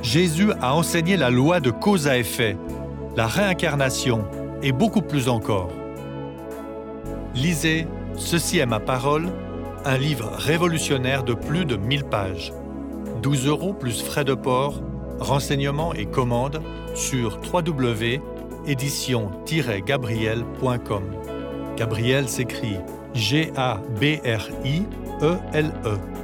Jésus a enseigné la loi de cause à effet, la réincarnation et beaucoup plus encore. Lisez « Ceci est ma parole », un livre révolutionnaire de plus de 1000 pages. 12 € plus frais de port, renseignements et commandes sur www.édition-gabriel.com. Gabriel s'écrit Gabriele.